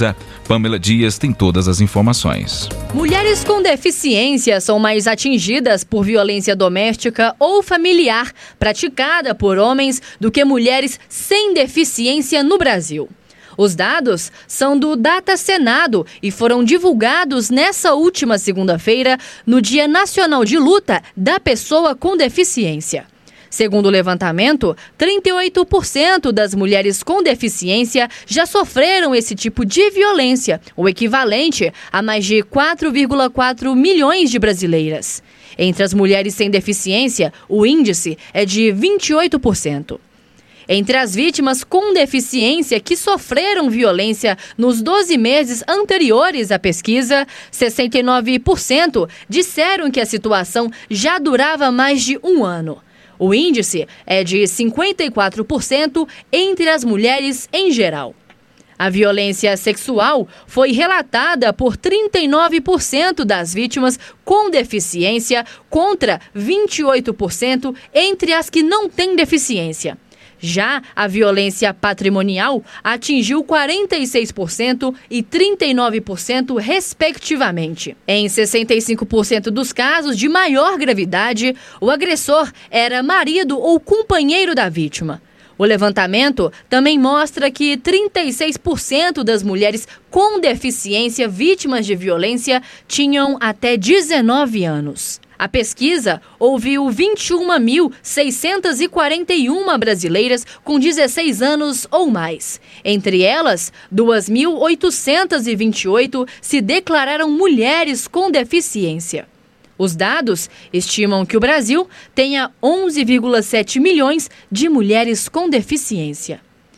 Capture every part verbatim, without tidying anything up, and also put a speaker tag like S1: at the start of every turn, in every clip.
S1: Souza. Pamela Dias tem todas as informações.
S2: Mulheres com deficiência são mais atingidas por violência doméstica ou familiar praticada por homens do que mulheres sem deficiência no Brasil. Os dados são do Data Senado e foram divulgados nessa última segunda-feira, no Dia Nacional de Luta da Pessoa com Deficiência. Segundo o levantamento, trinta e oito por cento das mulheres com deficiência já sofreram esse tipo de violência, o equivalente a mais de quatro vírgula quatro milhões de brasileiras. Entre as mulheres sem deficiência, o índice é de vinte e oito por cento. Entre as vítimas com deficiência que sofreram violência nos doze meses anteriores à pesquisa, sessenta e nove por cento disseram que a situação já durava mais de um ano. O índice é de cinquenta e quatro por cento entre as mulheres em geral. A violência sexual foi relatada por trinta e nove por cento das vítimas com deficiência contra vinte e oito por cento entre as que não têm deficiência. Já a violência patrimonial atingiu quarenta e seis por cento e trinta e nove por cento, respectivamente. Em sessenta e cinco por cento dos casos de maior gravidade, o agressor era marido ou companheiro da vítima. O levantamento também mostra que trinta e seis por cento das mulheres com deficiência vítimas de violência tinham até dezenove anos. A pesquisa ouviu vinte e um mil seiscentas e quarenta e uma brasileiras com dezesseis anos ou mais. Entre elas, duas mil oitocentas e vinte e oito se declararam mulheres com deficiência. Os dados estimam que o Brasil tenha onze vírgula sete milhões de mulheres com deficiência.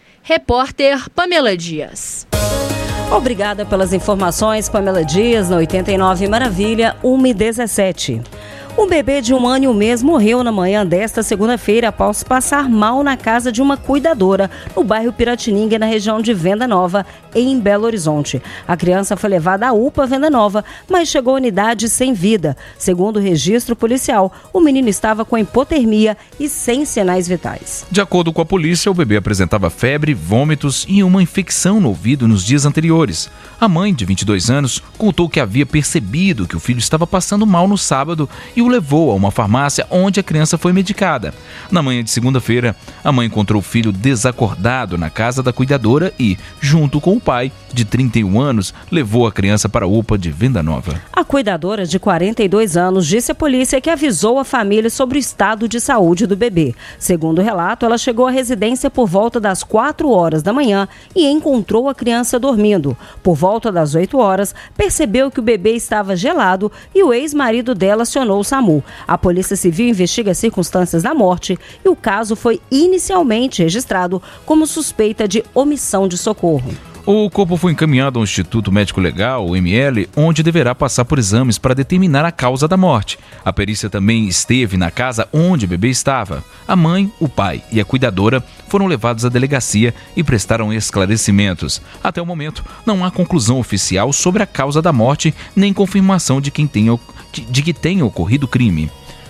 S2: Repórter Pamela Dias.
S3: Obrigada pelas informações, Pamela Dias, na oitenta e nove Maravilha, uma e dezessete. Um bebê de um ano e um mês morreu na manhã desta segunda-feira após passar mal na casa de uma cuidadora no bairro Piratininga, na região de Venda Nova, em Belo Horizonte. A criança foi levada à U P A Venda Nova, mas chegou à unidade sem vida. Segundo o registro policial, o menino estava com hipotermia e sem sinais vitais.
S1: De acordo com a polícia, o bebê apresentava febre, vômitos e uma infecção no ouvido nos dias anteriores. A mãe, de vinte e dois anos, contou que havia percebido que o filho estava passando mal no sábado e o levou a uma farmácia onde a criança foi medicada. Na manhã de segunda-feira, a mãe encontrou o filho desacordado na casa da cuidadora e, junto com o pai, de trinta e um anos, levou a criança para a U P A de Venda Nova.
S3: A cuidadora, de quarenta e dois anos, disse à polícia que avisou a família sobre o estado de saúde do bebê. Segundo o relato, ela chegou à residência por volta das quatro horas da manhã e encontrou a criança dormindo. Por volta das oito horas, percebeu que o bebê estava gelado e o ex-marido dela acionou o SAMU. A Polícia Civil investiga as circunstâncias da morte e o caso foi inicialmente registrado como suspeita de omissão de socorro.
S1: O corpo foi encaminhado ao Instituto Médico Legal, o M L, onde deverá passar por exames para determinar a causa da morte. A perícia também esteve na casa onde o bebê estava. A mãe, o pai e a cuidadora foram levados à delegacia e prestaram esclarecimentos. Até o momento, não há conclusão oficial sobre a causa da morte, nem confirmação de, quem tenha, de que tenha ocorrido o crime.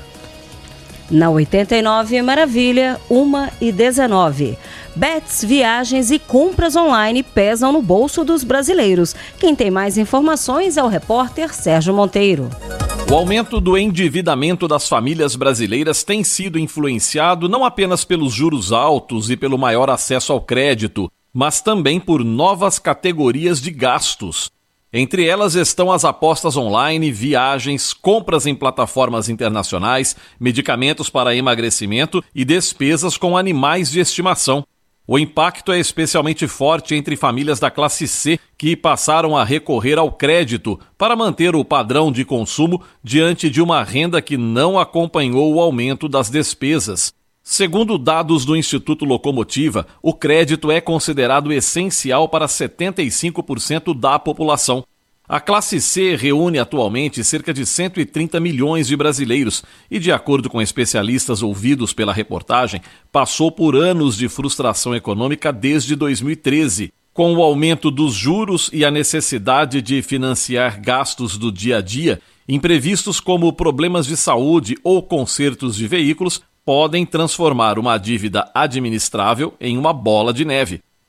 S3: Na oitenta e nove Maravilha, uma e dezenove. Bets, viagens e compras online pesam no bolso dos brasileiros. Quem tem mais informações é o repórter Sérgio Monteiro.
S4: O aumento do endividamento das famílias brasileiras tem sido influenciado não apenas pelos juros altos e pelo maior acesso ao crédito, mas também por novas categorias de gastos. Entre elas estão as apostas online, viagens, compras em plataformas internacionais, medicamentos para emagrecimento e despesas com animais de estimação. O impacto é especialmente forte entre famílias da classe C, que passaram a recorrer ao crédito para manter o padrão de consumo diante de uma renda que não acompanhou o aumento das despesas. Segundo dados do Instituto Locomotiva, o crédito é considerado essencial para setenta e cinco por cento da população. A classe C reúne atualmente cerca de cento e trinta milhões de brasileiros e, de acordo com especialistas ouvidos pela reportagem, passou por anos de frustração econômica desde dois mil e treze. Com o aumento dos juros e a necessidade de financiar gastos do dia a dia, imprevistos como problemas de saúde ou consertos de veículos podem transformar uma dívida administrável em uma bola de neve.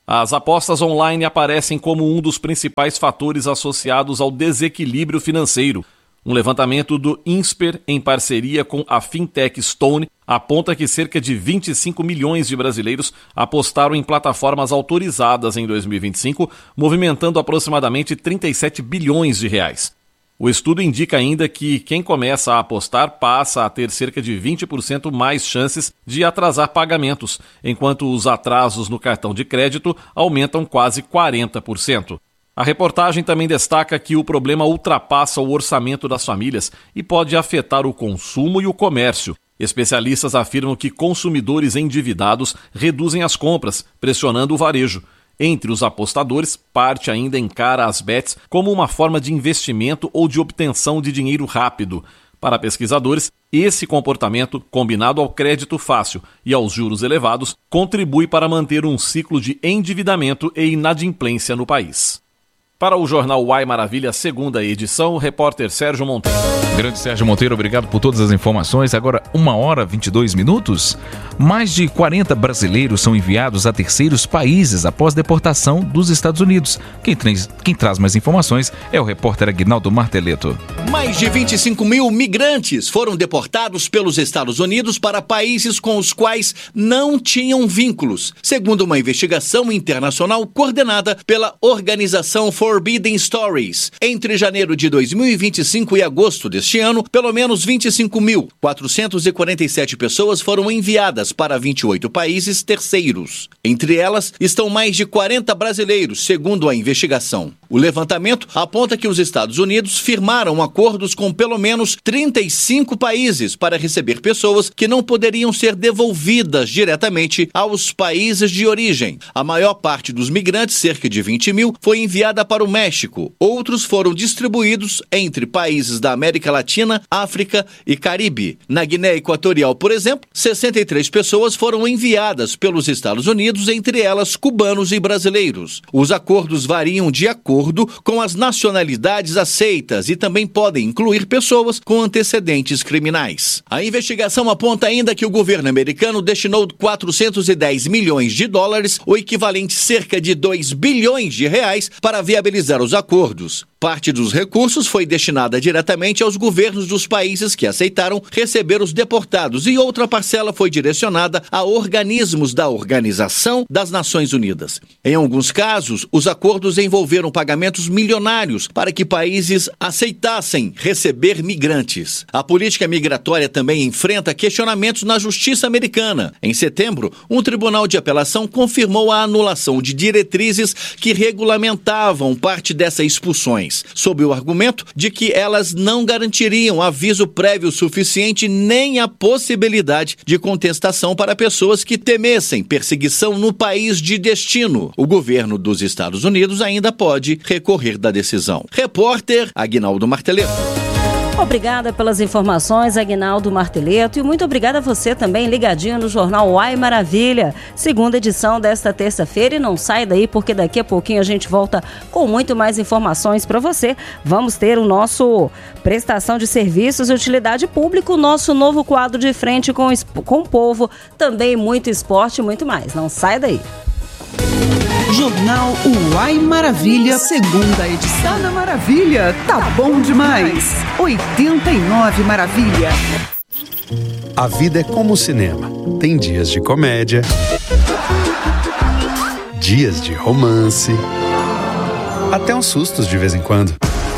S4: As apostas online aparecem como um dos principais fatores associados ao desequilíbrio financeiro. Um levantamento do Insper, em parceria com a fintech Stone, aponta que cerca de vinte e cinco milhões de brasileiros apostaram em plataformas autorizadas em dois mil e vinte e cinco, movimentando aproximadamente trinta e sete bilhões de reais. O estudo indica ainda que quem começa a apostar passa a ter cerca de vinte por cento mais chances de atrasar pagamentos, enquanto os atrasos no cartão de crédito aumentam quase quarenta por cento. A reportagem também destaca que o problema ultrapassa o orçamento das famílias e pode afetar o consumo e o comércio. Especialistas afirmam que consumidores endividados reduzem as compras, pressionando o varejo. Entre os apostadores, parte ainda encara as bets como uma forma de investimento ou de obtenção de dinheiro rápido. Para pesquisadores, esse comportamento, combinado ao crédito fácil e aos juros elevados, contribui para manter um ciclo de endividamento e inadimplência no país. Para o jornal Uai Maravilha, segunda edição, o repórter Sérgio Monteiro.
S1: Grande Sérgio Monteiro, obrigado por todas as informações. Agora, uma hora e vinte e dois minutos. Mais de quarenta brasileiros são enviados a terceiros países após deportação dos Estados Unidos. Quem, tra- quem traz mais informações é o repórter Aguinaldo Marteleto.
S5: Mais de vinte e cinco mil migrantes foram deportados pelos Estados Unidos para países com os quais não tinham vínculos, segundo uma investigação internacional coordenada pela organização Forbidden Stories. Entre janeiro de dois mil e vinte e cinco e agosto deste ano, pelo menos vinte e cinco mil quatrocentas e quarenta e sete pessoas foram enviadas para vinte e oito países terceiros. Entre elas estão mais de quarenta brasileiros, segundo a investigação. O levantamento aponta que os Estados Unidos firmaram acordos com pelo menos trinta e cinco países para receber pessoas que não poderiam ser devolvidas diretamente aos países de origem. A maior parte dos migrantes, cerca de vinte mil, foi enviada para o México. Outros foram distribuídos entre países da América Latina, África e Caribe. Na Guiné Equatorial, por exemplo, sessenta e três pessoas foram enviadas pelos Estados Unidos, entre elas cubanos e brasileiros. Os acordos variam de acordo com as nacionalidades aceitas e também podem incluir pessoas com antecedentes criminais. A investigação aponta ainda que o governo americano destinou quatrocentos e dez milhões de dólares, o equivalente a cerca de dois bilhões de reais, para viabilizar os acordos. Parte dos recursos foi destinada diretamente aos governos dos países que aceitaram receber os deportados e outra parcela foi direcionada a organismos da Organização das Nações Unidas. Em alguns casos, os acordos envolveram pagamentos milionários para que países aceitassem receber migrantes. A política migratória também enfrenta questionamentos na justiça americana. Em setembro, um tribunal de apelação confirmou a anulação de diretrizes que regulamentavam parte dessas expulsões, sob o argumento de que elas não garantiriam aviso prévio suficiente nem a possibilidade de contestação para pessoas que temessem perseguição no país de destino. O governo dos Estados Unidos ainda pode recorrer da decisão. Repórter Aguinaldo Marteleto.
S3: Obrigada pelas informações, Aguinaldo Marteleto, e muito obrigada a você também ligadinho no Jornal Uai Maravilha, segunda edição desta terça-feira, e não sai daí porque daqui a pouquinho a gente volta com muito mais informações para você. Vamos ter o nosso prestação de serviços e utilidade pública, o nosso novo quadro de frente com, com o povo, também muito esporte e muito mais. Não sai daí.
S6: Jornal Uai Maravilha, segunda edição da Maravilha. Tá bom demais. oitenta e nove Maravilha.
S7: A vida é como o cinema. Tem dias de comédia, dias de romance, até uns sustos de vez em quando.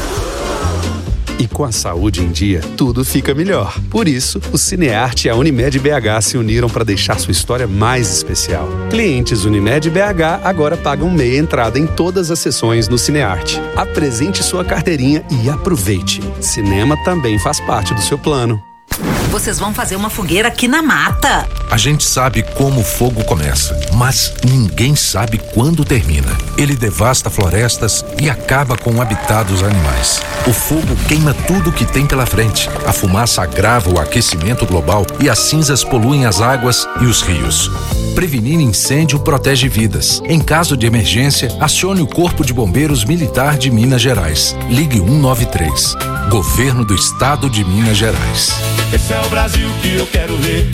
S7: E com a saúde em dia, tudo fica melhor. Por isso, o Cinearte e a Unimed B H se uniram para deixar sua história mais especial. Clientes Unimed B H agora pagam meia entrada em todas as sessões no Cinearte. Apresente sua carteirinha e aproveite. Cinema também faz parte do seu plano.
S8: Vocês vão fazer uma fogueira aqui na mata.
S9: A gente sabe como o fogo começa, mas ninguém sabe quando termina. Ele devasta florestas e acaba com o habitat dos animais. O fogo queima tudo que tem pela frente. A fumaça agrava o aquecimento global e as cinzas poluem as águas e os rios. Prevenir incêndio protege vidas. Em caso de emergência, acione o Corpo de Bombeiros Militar de Minas Gerais. Ligue um nove três. Governo do Estado de Minas Gerais.
S10: Esse é o Brasil que eu quero ver.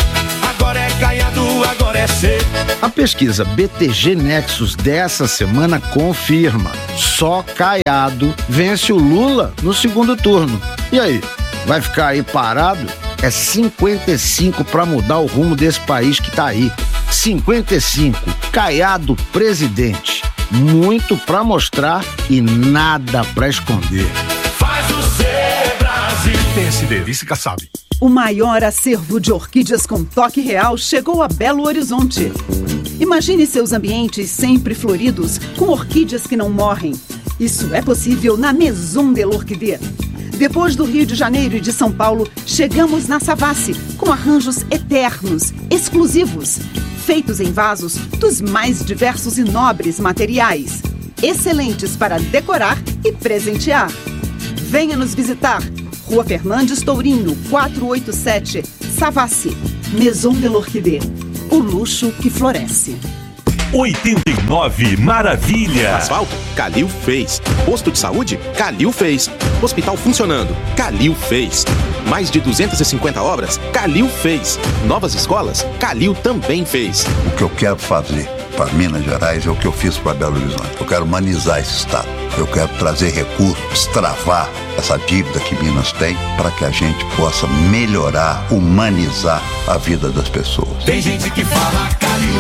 S10: agora é Caiado, agora é C.
S11: A pesquisa B T G Nexus dessa semana confirma: só Caiado vence o Lula no segundo turno. E aí, vai ficar aí parado? É cinquenta e cinco para mudar o rumo desse país que tá aí. cinquenta e cinco, Caiado presidente. Muito para mostrar e nada para esconder.
S10: Faz o C, Brasil.
S12: P S D, vice Kassab.
S6: O maior acervo de orquídeas com toque real chegou a Belo Horizonte. Imagine seus ambientes sempre floridos, com orquídeas que não morrem. Isso é possível na Maison de l'Orchidée. Depois do Rio de Janeiro e de São Paulo, chegamos na Savassi, com arranjos eternos, exclusivos, feitos em vasos dos mais diversos e nobres materiais, excelentes para decorar e presentear. Venha nos visitar. Rua Fernandes Tourinho, quatrocentos e oitenta e sete, Savassi, Maison de l'Orchidée. O luxo que floresce.
S13: oitenta e nove Maravilha.
S14: Asfalto? Calil fez. Posto de saúde? Calil fez. Hospital funcionando? Calil fez. Mais de duzentas e cinquenta obras? Calil fez. Novas escolas? Calil também fez.
S15: O que eu quero fazer para Minas Gerais é o que eu fiz para Belo Horizonte. Eu quero humanizar esse estado. Eu quero trazer recursos, travar essa dívida que Minas tem para que a gente possa melhorar, humanizar a vida das pessoas.
S10: Tem gente que fala Calil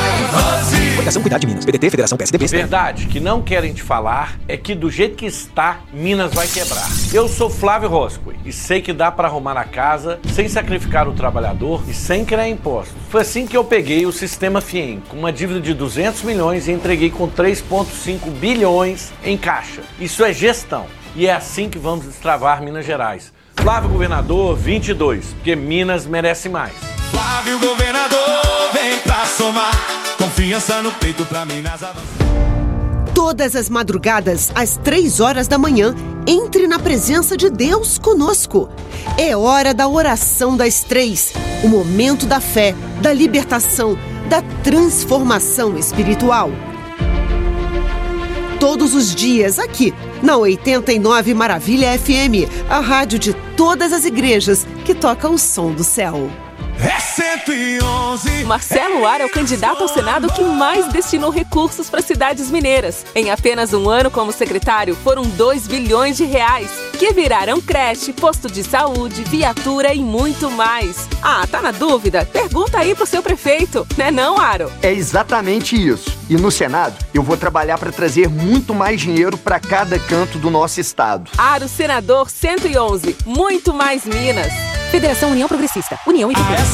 S10: faz.
S14: Fundação Cuidar de Minas, P D T, Federação P S D B.
S16: Verdade que não querem te falar é que do jeito que está, Minas vai quebrar. Eu sou Flávio Roscoe e sei que dá para arrumar a casa sem sacrificar o trabalhador e sem criar impostos. Foi assim que eu peguei o Sistema Fiem, com uma dívida de duzentos milhões e entreguei com três vírgula cinco bilhões em caixa. Isso é gestão e é assim que vamos destravar Minas Gerais. Flávio Governador vinte e dois, porque Minas merece mais.
S10: Flávio Governador, vem pra somar. Confiança no peito pra Minas avançar.
S17: Todas as madrugadas, às três horas da manhã, entre na presença de Deus conosco. É hora da oração das três, o momento da fé, da libertação, da transformação espiritual. Todos os dias, aqui, na oitenta e nove Maravilha F M, a rádio de todas as igrejas que toca o som do céu.
S10: É cento e onze.
S18: Marcelo Ar é o candidato ao Senado que mais destinou recursos para cidades mineiras. Em apenas um ano como secretário, foram dois bilhões de reais, que viraram creche, posto de saúde, viatura e muito mais. Ah, tá na dúvida? Pergunta aí pro seu prefeito, né não, Aro?
S19: É exatamente isso. E no Senado, eu vou trabalhar para trazer muito mais dinheiro para cada canto do nosso estado.
S18: Aro Senador cento e onze, muito mais Minas. Federação União Progressista, União e